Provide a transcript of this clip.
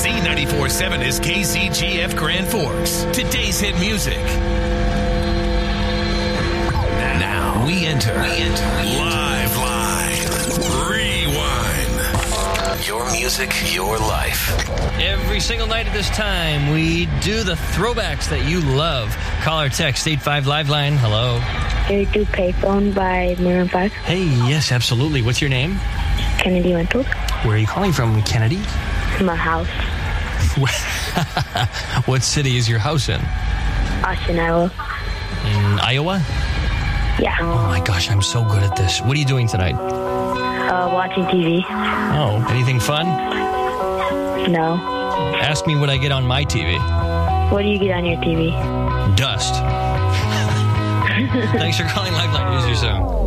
Z94.7 is KCGF Grand Forks. Today's hit music. Now we enter Live. Rewind. Your music, your life. Every single night at this time, we do the throwbacks that you love. Call or text 85 Live Line. Hello. Can we do Payphone by Maroon 5? Hey, yes, absolutely. What's your name? Kennedy Wentles. Where are you calling from, Kennedy? My house. What city is your house in? Austin, Iowa. In Iowa? Yeah. Oh my gosh, I'm so good at this. What are you doing tonight? Watching TV. Oh, anything fun? No. Ask me what I get on my TV. What do you get on your TV? Dust. Thanks for calling Lifeline. Here's your song.